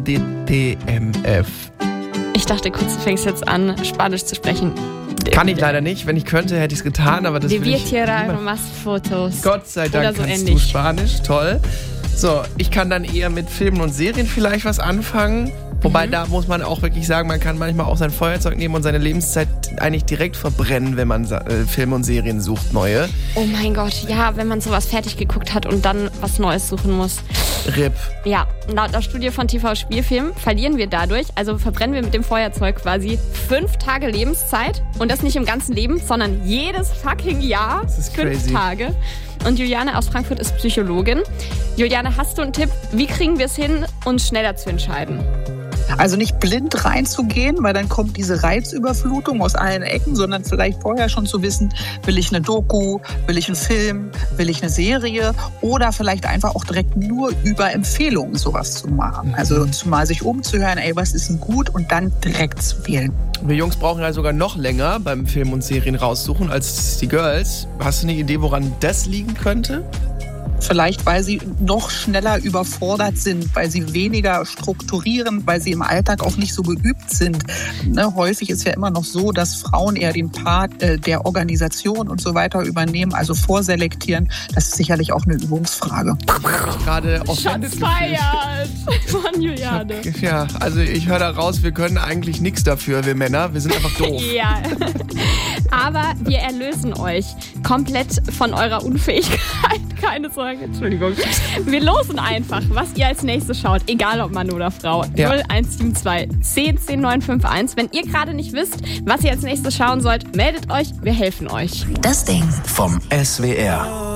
DTMF. Ich dachte kurz, du fängst jetzt an, Spanisch zu sprechen. Kann ich leider nicht. Wenn ich könnte, hätte ich es getan, aber das will ich niemand. Más Fotos. Gott sei Dank so kannst ähnlich. du Spanisch. Toll. So, ich kann dann eher mit Filmen und Serien vielleicht was anfangen. Wobei, da muss man auch wirklich sagen, man kann manchmal auch sein Feuerzeug nehmen und seine Lebenszeit eigentlich direkt verbrennen, wenn man Filme und Serien sucht, neue. Oh mein Gott, ja, wenn man sowas fertig geguckt hat und dann was Neues suchen muss. RIP. Ja, laut der Studie von TV Spielfilm verlieren wir dadurch, also verbrennen wir mit dem Feuerzeug quasi 5 Tage Lebenszeit. Und das nicht im ganzen Leben, sondern jedes fucking Jahr. Das ist 5 crazy. Tage. Und Juliane aus Frankfurt ist Psychologin. Juliane, hast du einen Tipp? Wie kriegen wir es hin, uns schneller zu entscheiden? Also nicht blind reinzugehen, weil dann kommt diese Reizüberflutung aus allen Ecken, sondern vielleicht vorher schon zu wissen, will ich eine Doku, will ich einen Film, will ich eine Serie oder vielleicht einfach auch direkt nur über Empfehlungen sowas zu machen. Also mal sich umzuhören, ey, was ist denn gut und dann direkt zu wählen. Wir Jungs brauchen ja sogar noch länger beim Film und Serien raussuchen als die Girls. Hast du eine Idee, woran das liegen könnte? Vielleicht, weil sie noch schneller überfordert sind, weil sie weniger strukturieren, weil sie im Alltag auch nicht so geübt sind. Ne, häufig ist ja immer noch so, dass Frauen eher den Part der Organisation und so weiter übernehmen, also vorselektieren. Das ist sicherlich auch eine Übungsfrage. Gerade Shots fired von Juliane. Ja, also ich höre da raus, wir können eigentlich nichts dafür, wir Männer. Wir sind einfach doof. Ja, aber wir erlösen euch komplett von eurer Unfähigkeit. Keine Sorge, Entschuldigung. Wir losen einfach, was ihr als nächstes schaut, egal ob Mann oder Frau. Ja. 0172 10 10 951. Wenn ihr gerade nicht wisst, was ihr als nächstes schauen sollt, meldet euch, wir helfen euch. Das Ding vom SWR.